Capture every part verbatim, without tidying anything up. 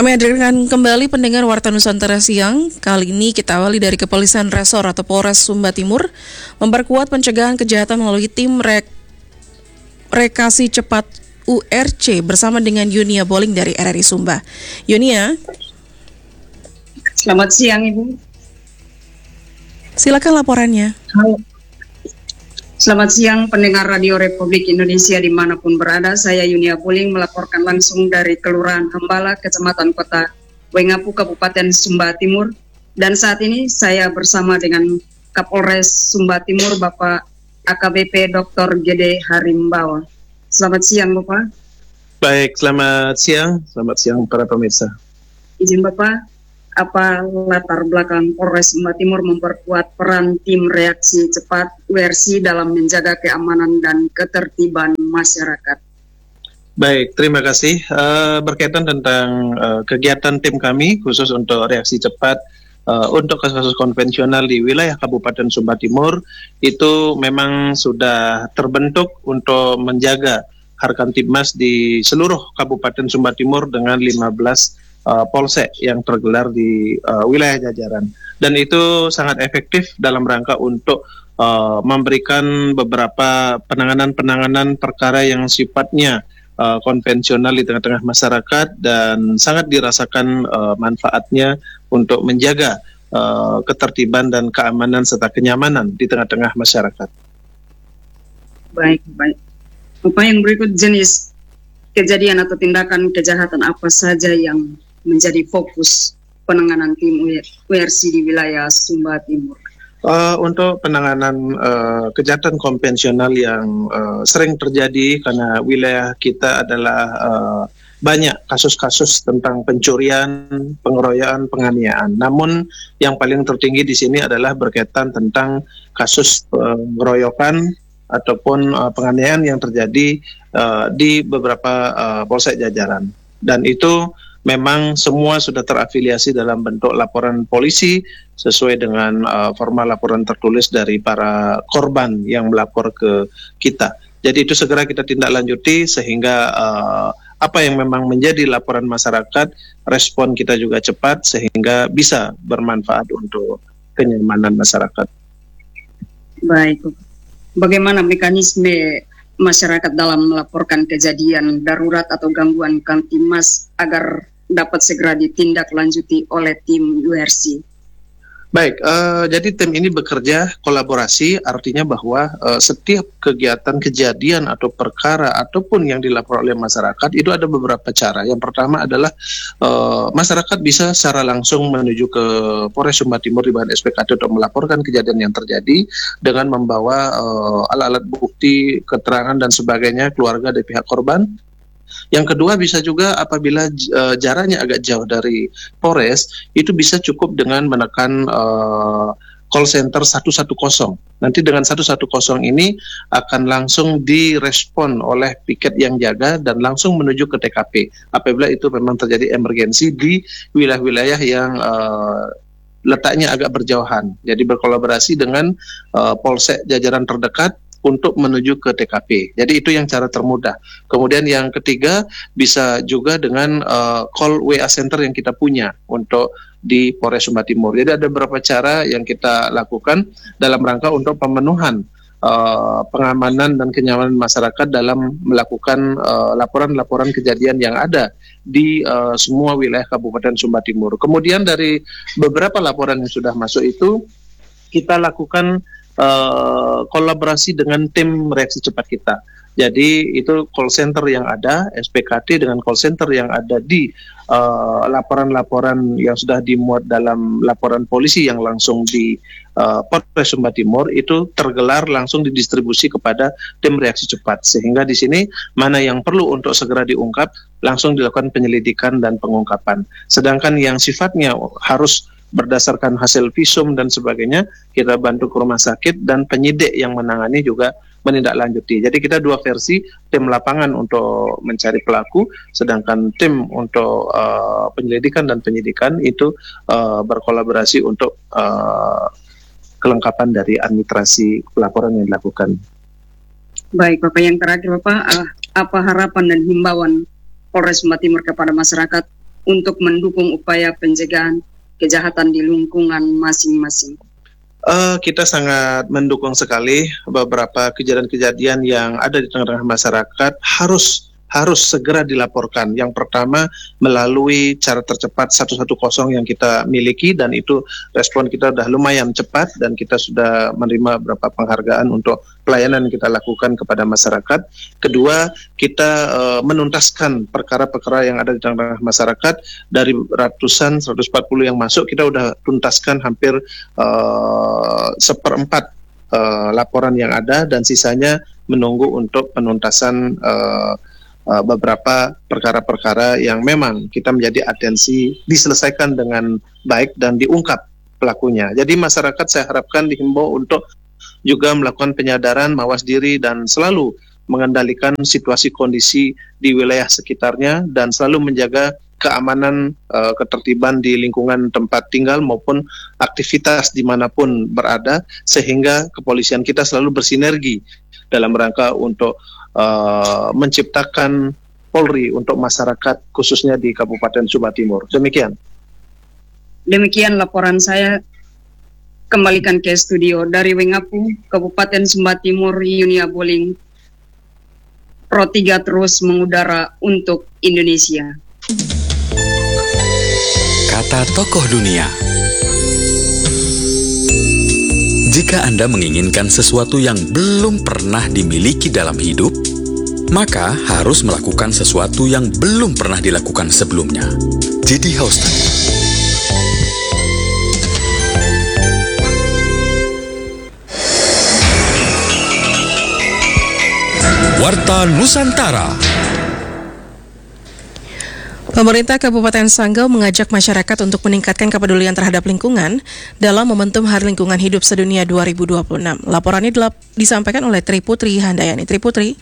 Kami hadirkan kembali pendengar Warta Nusantara Siang. Kali ini kita awali dari Kepolisian Resor atau Polres Sumba Timur memperkuat pencegahan kejahatan melalui tim rek rekasi cepat U R C bersama dengan Yunia Boling dari R R I Sumba. Yunia. Selamat siang, Ibu. Silakan laporannya. Halo. Selamat siang pendengar Radio Republik Indonesia dimanapun berada. Saya Yunia Boling melaporkan langsung dari Kelurahan Hambala, Kecamatan Kota Wengapu, Kabupaten Sumba Timur. Dan saat ini saya bersama dengan Kapolres Sumba Timur, Bapak A K B P Doktor Gede Harimbawa. Selamat siang, Bapak. Baik, selamat siang. Selamat siang para pemirsa. Izin Bapak, apa latar belakang Polres Sumba Timur memperkuat peran tim reaksi cepat U R C dalam menjaga keamanan dan ketertiban masyarakat? Baik, terima kasih. Uh, berkaitan tentang uh, kegiatan tim kami khusus untuk reaksi cepat uh, untuk kasus-kasus konvensional di wilayah Kabupaten Sumba Timur, itu memang sudah terbentuk untuk menjaga Harkantibmas di seluruh Kabupaten Sumba Timur dengan lima belas Uh, polsek yang tergelar di uh, wilayah jajaran, dan itu sangat efektif dalam rangka untuk uh, memberikan beberapa penanganan-penanganan perkara yang sifatnya uh, konvensional di tengah-tengah masyarakat dan sangat dirasakan uh, manfaatnya untuk menjaga uh, ketertiban dan keamanan serta kenyamanan di tengah-tengah masyarakat. Baik, baik. Apa yang berikut jenis kejadian atau tindakan kejahatan apa saja yang menjadi fokus penanganan tim U R C di wilayah Sumba Timur? Uh, untuk penanganan uh, kejahatan konvensional yang uh, sering terjadi karena wilayah kita adalah uh, banyak kasus-kasus tentang pencurian, pengeroyokan, penganiayaan. Namun yang paling tertinggi di sini adalah berkaitan tentang kasus pengeroyokan ataupun uh, penganiayaan yang terjadi uh, di beberapa uh, polsek jajaran. Dan itu memang semua sudah terafiliasi dalam bentuk laporan polisi sesuai dengan uh, formal laporan tertulis dari para korban yang melapor ke kita. Jadi itu segera kita tindak lanjuti sehingga uh, apa yang memang menjadi laporan masyarakat, respon kita juga cepat sehingga bisa bermanfaat untuk kenyamanan masyarakat. Baik, bagaimana mekanisme masyarakat dalam melaporkan kejadian darurat atau gangguan Kamtibmas agar dapat segera ditindaklanjuti oleh tim U R C? Baik, uh, jadi tim ini bekerja kolaborasi, artinya bahwa uh, setiap kegiatan, kejadian atau perkara ataupun yang dilaporkan oleh masyarakat itu ada beberapa cara. Yang pertama adalah uh, masyarakat bisa secara langsung menuju ke Polres Sumba Timur di bahan S P K T untuk melaporkan kejadian yang terjadi dengan membawa uh, alat-alat bukti, keterangan dan sebagainya keluarga dari pihak korban. Yang kedua bisa juga apabila uh, jaraknya agak jauh dari Polres, itu bisa cukup dengan menekan uh, call center satu satu nol. Nanti dengan satu satu nol ini akan langsung direspon oleh piket yang jaga dan langsung menuju ke T K P apabila itu memang terjadi emergensi di wilayah-wilayah yang uh, letaknya agak berjauhan. Jadi berkolaborasi dengan uh, polsek jajaran terdekat untuk menuju ke T K P. Jadi itu yang cara termudah. Kemudian yang ketiga bisa juga dengan uh, call W A center yang kita punya untuk di Polres Sumba Timur. Jadi ada beberapa cara yang kita lakukan dalam rangka untuk pemenuhan uh, pengamanan dan kenyamanan masyarakat dalam melakukan uh, laporan-laporan kejadian yang ada di uh, semua wilayah Kabupaten Sumba Timur. Kemudian dari beberapa laporan yang sudah masuk itu kita lakukan Uh, kolaborasi dengan tim reaksi cepat kita. Jadi itu call center yang ada, S P K T dengan call center yang ada di uh, laporan-laporan yang sudah dimuat dalam laporan polisi yang langsung di uh, Polres Sumba Timur itu tergelar langsung didistribusi kepada tim reaksi cepat. Sehingga di sini mana yang perlu untuk segera diungkap langsung dilakukan penyelidikan dan pengungkapan. Sedangkan yang sifatnya harus berdasarkan hasil visum dan sebagainya, kita bantu ke rumah sakit dan penyidik yang menangani juga menindaklanjuti. Jadi kita dua versi, tim lapangan untuk mencari pelaku, sedangkan tim untuk uh, penyelidikan dan penyidikan itu uh, berkolaborasi untuk uh, kelengkapan dari administrasi pelaporan yang dilakukan. Baik, Bapak, yang terakhir Bapak, uh, apa harapan dan himbauan Polres Sumba Timur kepada masyarakat untuk mendukung upaya pencegahan kejahatan di lingkungan masing-masing? Uh, kita sangat mendukung sekali beberapa kejadian-kejadian yang ada di tengah-tengah masyarakat harus harus segera dilaporkan. Yang pertama melalui cara tercepat satu satu nol yang kita miliki, dan itu respon kita sudah lumayan cepat dan kita sudah menerima beberapa penghargaan untuk pelayanan yang kita lakukan kepada masyarakat. Kedua, kita uh, menuntaskan perkara-perkara yang ada di tengah-tengah masyarakat. Dari ratusan seratus empat puluh yang masuk, kita sudah tuntaskan hampir uh, seperempat uh, laporan yang ada, dan sisanya menunggu untuk penuntasan uh, Uh, beberapa perkara-perkara yang memang kita menjadi atensi diselesaikan dengan baik dan diungkap pelakunya. Jadi masyarakat saya harapkan dihimbau untuk juga melakukan penyadaran, mawas diri, dan selalu mengendalikan situasi kondisi di wilayah sekitarnya, dan selalu menjaga keamanan, uh, ketertiban di lingkungan tempat tinggal maupun aktivitas dimanapun berada, sehingga kepolisian kita selalu bersinergi dalam rangka untuk Uh, menciptakan Polri untuk masyarakat khususnya di Kabupaten Sumba Timur. Demikian. Demikian laporan saya. Kembalikan ke studio dari Wengapu, Kabupaten Sumba Timur, Yunia Boling. Pro tiga terus mengudara untuk Indonesia. Kata tokoh dunia. Jika Anda menginginkan sesuatu yang belum pernah dimiliki dalam hidup, maka harus melakukan sesuatu yang belum pernah dilakukan sebelumnya. J D Houston. Warta Nusantara. Pemerintah Kabupaten Sanggau mengajak masyarakat untuk meningkatkan kepedulian terhadap lingkungan dalam momentum Hari Lingkungan Hidup Sedunia dua ribu dua puluh enam. Laporannya dilap- disampaikan oleh Triputri Handayani. Triputri.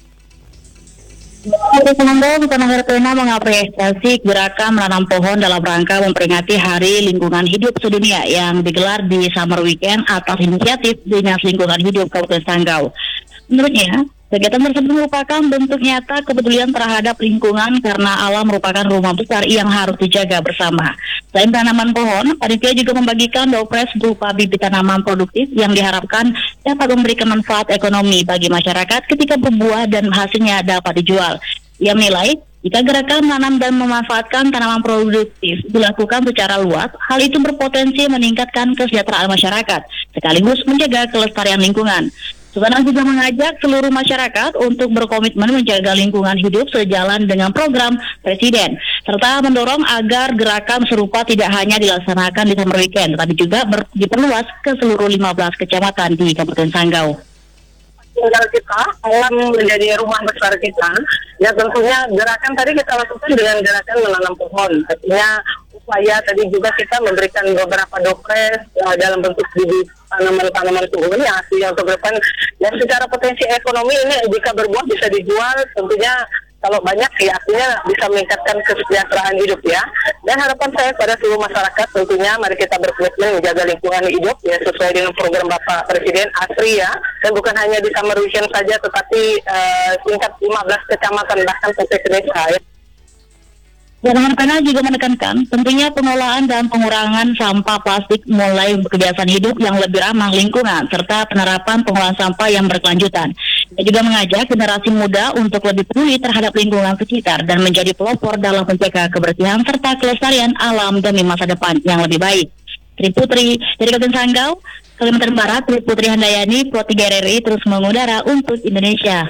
Sanggau Tanah Pena mengapresiasi gerakan menanam pohon dalam rangka memperingati Hari Lingkungan Hidup Sedunia yang digelar di Summer Weekend atas inisiatif Dinas Lingkungan Hidup Kabupaten Sanggau. Menurutnya, kegiatan tersebut merupakan bentuk nyata kepedulian terhadap lingkungan karena alam merupakan rumah besar yang harus dijaga bersama. Selain tanaman pohon, panitia juga membagikan dopres berupa bibit tanaman produktif yang diharapkan dapat memberikan manfaat ekonomi bagi masyarakat ketika berbuah dan hasilnya dapat dijual. Ia menilai, jika gerakan menanam dan memanfaatkan tanaman produktif dilakukan secara luas, hal itu berpotensi meningkatkan kesejahteraan masyarakat, sekaligus menjaga kelestarian lingkungan. Susana juga mengajak seluruh masyarakat untuk berkomitmen menjaga lingkungan hidup sejalan dengan program Presiden, serta mendorong agar gerakan serupa tidak hanya dilaksanakan di Summer Weekend, tetapi juga ber- diperluas ke seluruh lima belas kecamatan di Kabupaten Sanggau. Tinggal kita, alam menjadi rumah besar kita, ya tentunya gerakan tadi kita lakukan dengan gerakan menanam pohon. Artinya upaya tadi juga kita memberikan beberapa dopres uh, dalam bentuk bibit tanaman-tanaman tumbuh ini hasilnya untuk depan, dan secara potensi ekonomi ini jika berbuah bisa dijual, tentunya kalau banyak ya artinya bisa meningkatkan kesejahteraan hidup ya. Dan harapan saya pada seluruh masyarakat tentunya mari kita berkomitmen menjaga lingkungan hidup ya sesuai dengan program Bapak Presiden ASRI ya, dan bukan hanya di Summer Weekend saja tetapi uh, tingkat lima belas kecamatan bahkan sampai ke desa ya. Tanah Pena juga menekankan pentingnya pengelolaan dan pengurangan sampah plastik mulai kebiasaan hidup yang lebih ramah lingkungan serta penerapan pengolahan sampah yang berkelanjutan. Ia juga mengajak generasi muda untuk lebih peduli terhadap lingkungan sekitar dan menjadi pelopor dalam menjaga kebersihan serta kelestarian alam demi masa depan yang lebih baik. Triputri dari Kabupaten Sanggau, Kalimantan Barat, Triputri Handayani, Pro tiga R R I terus mengudara untuk Indonesia.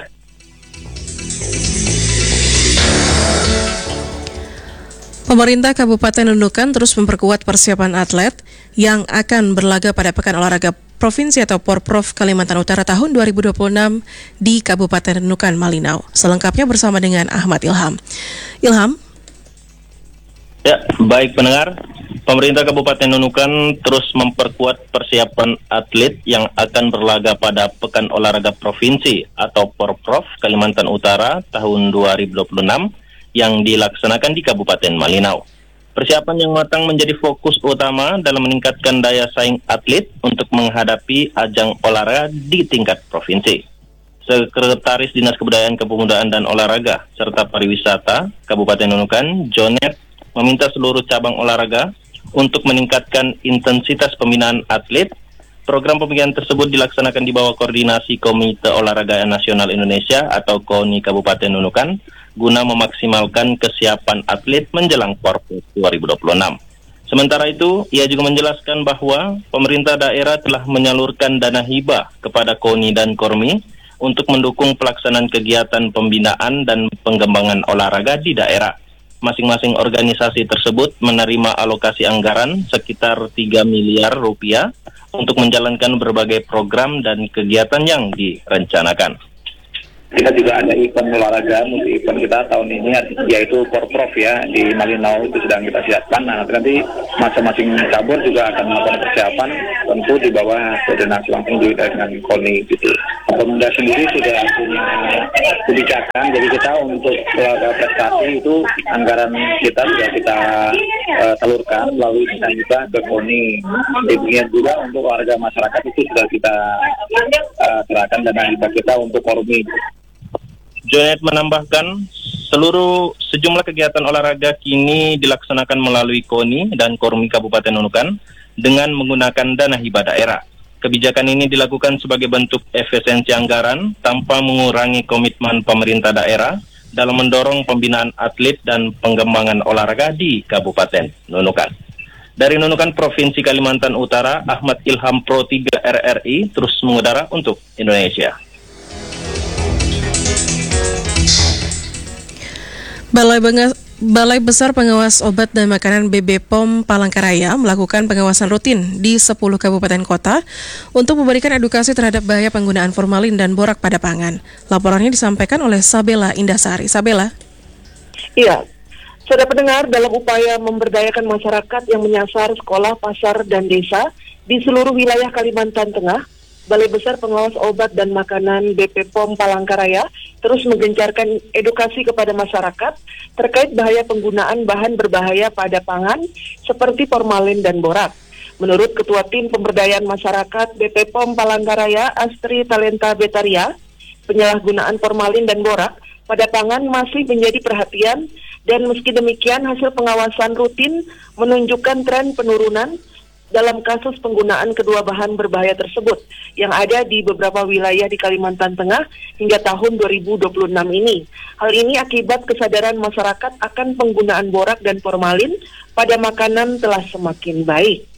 Pemerintah Kabupaten Nunukan terus memperkuat persiapan atlet yang akan berlaga pada Pekan Olahraga Provinsi atau Porprov Kalimantan Utara tahun dua ribu dua puluh enam di Kabupaten Nunukan, Malinau. Selengkapnya bersama dengan Ahmad Ilham. Ilham. Ya, baik pendengar. Pemerintah Kabupaten Nunukan terus memperkuat persiapan atlet yang akan berlaga pada Pekan Olahraga Provinsi atau Porprov Kalimantan Utara tahun dua ribu dua puluh enam yang dilaksanakan di Kabupaten Malinau. Persiapan yang matang menjadi fokus utama dalam meningkatkan daya saing atlet untuk menghadapi ajang olahraga di tingkat provinsi. Sekretaris Dinas Kebudayaan, Kepemudaan dan Olahraga serta Pariwisata Kabupaten Nunukan, Jonet meminta seluruh cabang olahraga untuk meningkatkan intensitas pembinaan atlet. Program pembinaan tersebut dilaksanakan di bawah koordinasi Komite Olahraga Nasional Indonesia atau KONI Kabupaten Nunukan guna memaksimalkan kesiapan atlet menjelang Porpes dua ribu dua puluh enam. Sementara itu, ia juga menjelaskan bahwa pemerintah daerah telah menyalurkan dana hibah kepada KONI dan KORMI untuk mendukung pelaksanaan kegiatan pembinaan dan pengembangan olahraga di daerah. Masing-masing organisasi tersebut menerima alokasi anggaran sekitar tiga miliar rupiah untuk menjalankan berbagai program dan kegiatan yang direncanakan. Kita juga ada event olahraga, multi event kita tahun ini yaitu Porprov ya di Malinau, itu sedang kita siapkan. Nah nanti masing-masing cabur juga akan melakukan persiapan tentu di bawah koordinasi langsung juga dengan KONI gitu. Pemuda sendiri sudah punya kebijakan, jadi kita untuk olahraga prestasi itu anggaran kita sudah kita uh, salurkan melalui kita juga ke KONI. Demikian juga untuk olahraga masyarakat itu sudah kita uh, serahkan dana hibah kita untuk KORMI. Jonet menambahkan, seluruh sejumlah kegiatan olahraga kini dilaksanakan melalui KONI dan KORMI Kabupaten Nunukan dengan menggunakan dana hibah daerah. Kebijakan ini dilakukan sebagai bentuk efisiensi anggaran tanpa mengurangi komitmen pemerintah daerah dalam mendorong pembinaan atlet dan pengembangan olahraga di Kabupaten Nunukan. Dari Nunukan, Provinsi Kalimantan Utara, Ahmad Ilham Pro tiga R R I terus mengudara untuk Indonesia. Balai, Benga, Balai Besar Pengawas Obat dan Makanan B B P O M Palangkaraya melakukan pengawasan rutin di sepuluh kabupaten kota untuk memberikan edukasi terhadap bahaya penggunaan formalin dan borak pada pangan. Laporannya disampaikan oleh Sabela Indasari. Sabela. Iya, saudara pendengar, dalam upaya memberdayakan masyarakat yang menyasar sekolah, pasar, dan desa di seluruh wilayah Kalimantan Tengah, Balai Besar Pengawas Obat dan Makanan B P P O M Palangkaraya terus menggencarkan edukasi kepada masyarakat terkait bahaya penggunaan bahan berbahaya pada pangan seperti formalin dan borak. Menurut Ketua Tim Pemberdayaan Masyarakat B P P O M Palangkaraya, Astri Talenta Betaria, penyalahgunaan formalin dan borak pada pangan masih menjadi perhatian, dan meski demikian hasil pengawasan rutin menunjukkan tren penurunan dalam kasus penggunaan kedua bahan berbahaya tersebut yang ada di beberapa wilayah di Kalimantan Tengah hingga tahun dua ribu dua puluh enam ini. Hal ini akibat kesadaran masyarakat akan penggunaan borak dan formalin pada makanan telah semakin baik.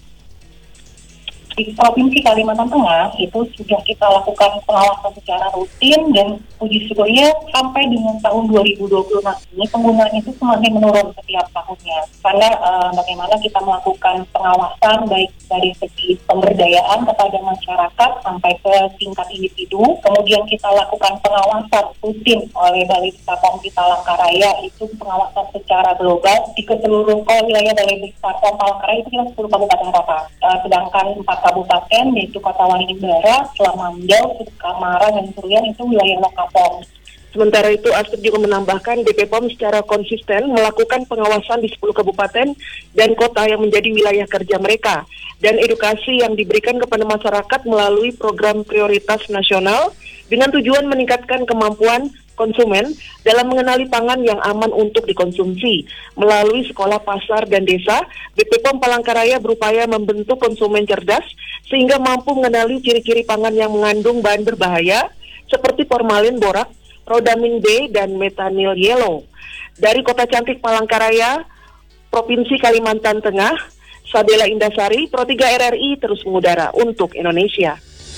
Di Provinsi Kalimantan Tengah itu sudah kita lakukan pengawasan secara rutin, dan puji syukurnya sampai dengan tahun dua ribu dua puluh enam ini penggunaan itu semakin menurun setiap tahunnya. Karena uh, bagaimana kita melakukan pengawasan baik dari segi pemberdayaan kepada masyarakat sampai ke tingkat individu, kemudian kita lakukan pengawasan rutin oleh Balai Besar P O M Palangkaraya, itu pengawasan secara global di keseluruhan wilayah Balai Besar P O M Palangkaraya itu kita sepuluh kabupaten kota, uh, sedangkan empat kabupaten yaitu Kota Waringin Barat, Selamandau, Kamara, dan Surian itu wilayah Wakapom. Sementara itu, Astrid juga menambahkan B P P O M secara konsisten melakukan pengawasan di sepuluh kabupaten dan kota yang menjadi wilayah kerja mereka, dan edukasi yang diberikan kepada masyarakat melalui program prioritas nasional dengan tujuan meningkatkan kemampuan konsumen dalam mengenali pangan yang aman untuk dikonsumsi. Melalui sekolah, pasar, dan desa, B P P O M Palangkaraya berupaya membentuk konsumen cerdas sehingga mampu mengenali ciri-ciri pangan yang mengandung bahan berbahaya seperti formalin, borak, rodamin B, dan metanil yellow. Dari Kota Cantik Palangkaraya, Provinsi Kalimantan Tengah, Sabela Indasari, Pro tiga R R I terus mengudara untuk Indonesia.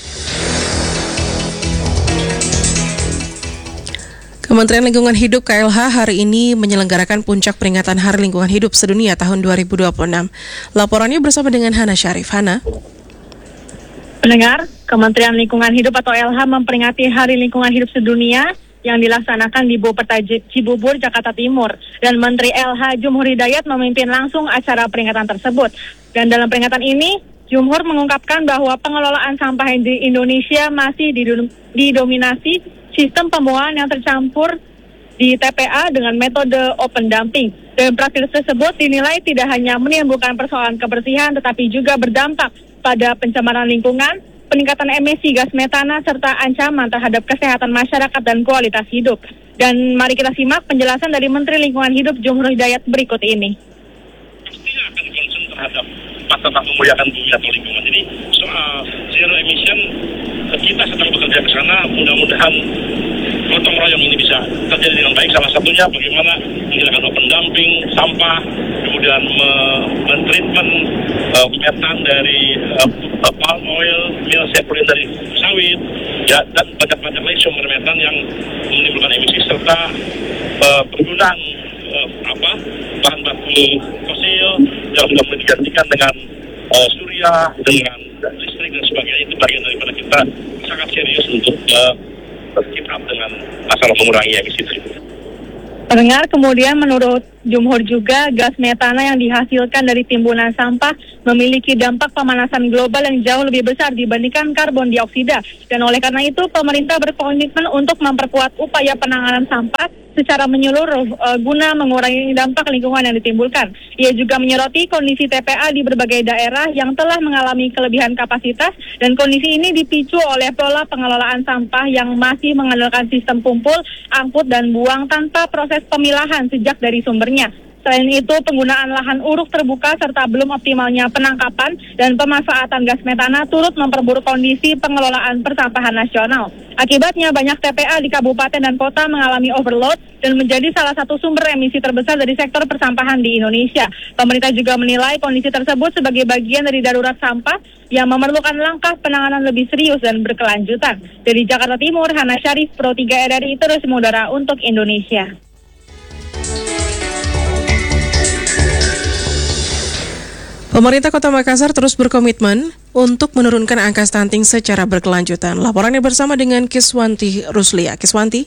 Kementerian Lingkungan Hidup K L H hari ini menyelenggarakan puncak peringatan Hari Lingkungan Hidup Sedunia tahun dua ribu dua puluh enam. Laporannya bersama dengan Hana Syarif. Hana. Pendengar, Kementerian Lingkungan Hidup atau L H memperingati Hari Lingkungan Hidup Sedunia yang dilaksanakan di Boperta Cibubur, Jakarta Timur. Dan Menteri L H Jumhur Hidayat memimpin langsung acara peringatan tersebut. Dan dalam peringatan ini, Jumhur mengungkapkan bahwa pengelolaan sampah di Indonesia masih didominasi sistem pembuangan yang tercampur di T P A dengan metode open dumping. Dan praktik tersebut dinilai tidak hanya menimbulkan persoalan kebersihan, tetapi juga berdampak pada pencemaran lingkungan, peningkatan emisi gas metana, serta ancaman terhadap kesehatan masyarakat dan kualitas hidup. Dan mari kita simak penjelasan dari Menteri Lingkungan Hidup Jumhur Hidayat berikut ini. terhadap tentang memuliakan bumi atau lingkungan. Jadi soal zero emission kita sedang bekerja ke sana, mudah-mudahan gotong royong ini bisa terjadi dengan baik. Salah satunya bagaimana menghilangkan open dumping sampah, kemudian men-treatment uh, metan dari uh, palm oil, mineral sepulin dari sawit, ya, dan banyak-banyak lagi sumber metan yang menimbulkan emisi serta uh, penggunaan uh, apa bahan baku fosil yang sudah mulai digantikan dengan uh, surya, dengan listrik dan sebagainya. Itu bagian daripada kita sangat serius untuk uh, keep up dengan masalah mengurangi emisi tersebut. Pendengar, kemudian menurut Jumhur juga gas metana yang dihasilkan dari timbunan sampah memiliki dampak pemanasan global yang jauh lebih besar dibandingkan karbon dioksida. Dan oleh karena itu pemerintah berkomitmen untuk memperkuat upaya penanganan sampah secara menyeluruh uh, guna mengurangi dampak lingkungan yang ditimbulkan. Ia juga menyoroti kondisi T P A di berbagai daerah yang telah mengalami kelebihan kapasitas dan kondisi ini dipicu oleh pola pengelolaan sampah yang masih mengandalkan sistem kumpul, angkut, dan buang tanpa proses pemilahan sejak dari sumbernya. Selain itu, penggunaan lahan uruk terbuka serta belum optimalnya penangkapan dan pemanfaatan gas metana turut memperburuk kondisi pengelolaan persampahan nasional. Akibatnya, banyak T P A di kabupaten dan kota mengalami overload dan menjadi salah satu sumber emisi terbesar dari sektor persampahan di Indonesia. Pemerintah juga menilai kondisi tersebut sebagai bagian dari darurat sampah yang memerlukan langkah penanganan lebih serius dan berkelanjutan. Dari Jakarta Timur, Hana Syarif, Pro tiga R R I, terus mengudara untuk Indonesia. Pemerintah Kota Makassar terus berkomitmen untuk menurunkan angka stunting secara berkelanjutan. Laporannya bersama dengan Kiswanti Ruslia. Kiswanti?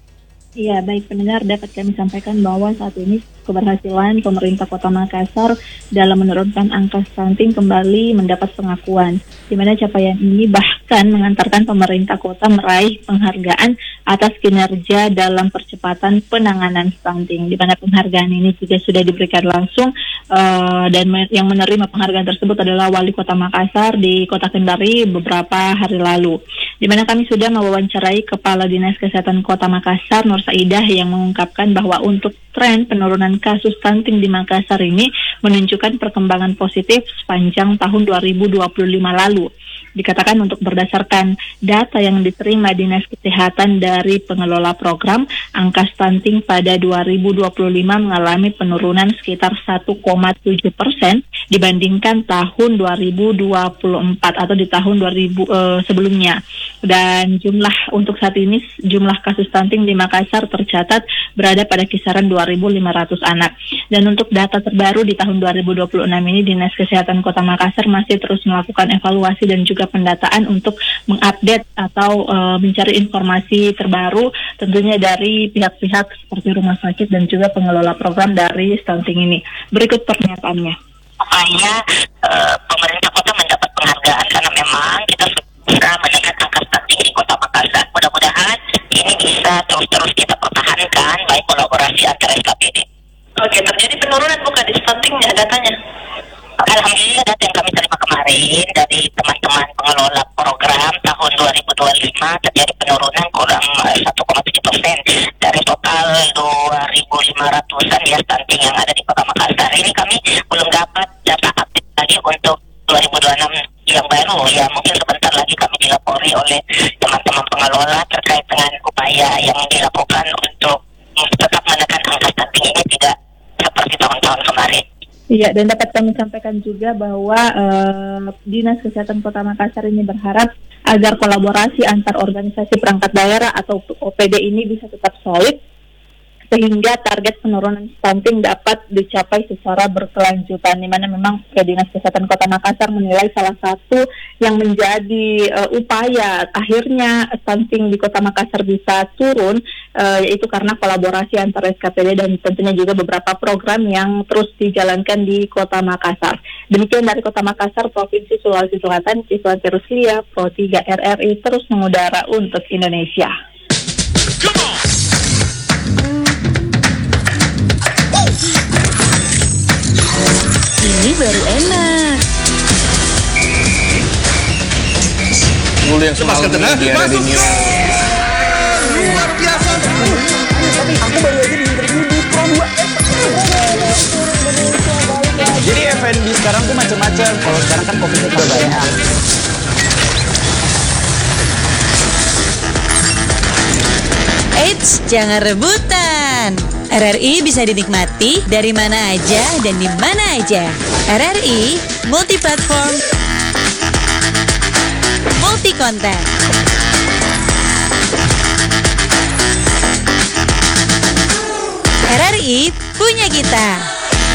Iya, baik pendengar, dapat kami sampaikan bahwa saat ini keberhasilan pemerintah Kota Makassar dalam menurunkan angka stunting kembali mendapat pengakuan, di mana capaian ini bahkan mengantarkan pemerintah kota meraih penghargaan atas kinerja dalam percepatan penanganan stunting, di mana penghargaan ini juga sudah diberikan langsung uh, dan me- yang menerima penghargaan tersebut adalah Wali Kota Makassar di Kota Kendari beberapa hari lalu, di mana kami sudah mewawancarai Kepala Dinas Kesehatan Kota Makassar, Nur Saidah, yang mengungkapkan bahwa untuk tren penurunan kasus stunting di Makassar ini menunjukkan perkembangan positif sepanjang tahun dua ribu dua puluh lima lalu. Dikatakan untuk berdasarkan data yang diterima Dinas Kesehatan dari pengelola program, angka stunting pada dua ribu dua puluh lima mengalami penurunan sekitar satu koma tujuh persen dibandingkan tahun dua ribu dua puluh empat atau di tahun dua ribu eh, sebelumnya. Dan jumlah untuk saat ini jumlah kasus stunting di Makassar tercatat berada pada kisaran dua ribu lima ratus anak. Dan untuk data terbaru di tahun dua ribu dua puluh enam ini, Dinas Kesehatan Kota Makassar masih terus melakukan evaluasi dan juga pendataan untuk mengupdate atau uh, mencari informasi terbaru tentunya dari pihak-pihak seperti rumah sakit dan juga pengelola program dari stunting ini. Berikut pernyataannya. Supaya uh, pemerintah kota mendapat penghargaan karena memang kita sudah menekan angka stunting di Kota Makassar. Mudah-mudahan ini bisa terus-terus kita pertahankan baik kolaborasi antara S K P D. Oke, terjadi penurunan bukan di stuntingnya datanya? Alhamdulillah data yang kami terima kemarin dari teman-teman pengelola program tahun dua ribu dua puluh lima terjadi penurunan kurang satu koma tujuh persen dari total dua ribu lima ratusan ya stunting yang ada di Kota Makassar. Ini kami belum dapat data update lagi untuk dua ribu dua puluh enam yang baru ya, mungkin sebentar lagi kami dilapori oleh teman-teman pengelola terkait dengan upaya yang dilakukan untuk tetap menekan angka stunting ini tidak seperti tahun-tahun kemarin. Iya, dan dapat kami sampaikan juga bahwa uh, Dinas Kesehatan Kota Makassar ini berharap agar kolaborasi antar organisasi perangkat daerah atau O P D ini bisa tetap solid sehingga target penurunan stunting dapat dicapai secara berkelanjutan, di mana memang Dinas Kesehatan Kota Makassar menilai salah satu yang menjadi uh, upaya akhirnya stunting di Kota Makassar bisa turun uh, yaitu karena kolaborasi antara S K P D dan tentunya juga beberapa program yang terus dijalankan di Kota Makassar. Demikian dari Kota Makassar, Provinsi Sulawesi Selatan, Kiswanti Ruslia, Pro tiga R R I, terus mengudara untuk Indonesia. Ini baru enak. Dulu yang semalam ini dia ada di New luar biasa. Aku baru aja di interview di Pro dua. Jadi F F and B sekarang tuh macam-macam. Kalau sekarang kan kopinya udah banyak. Eits, jangan rebutan. R R I bisa dinikmati dari mana aja dan di mana aja. R R I multi platform, multi konten. R R I punya kita.